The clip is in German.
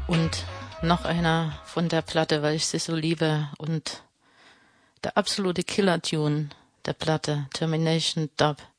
Und noch einer von der Platte, weil ich sie so liebe. Und der absolute Killer-Tune der Platte, Termination Dub.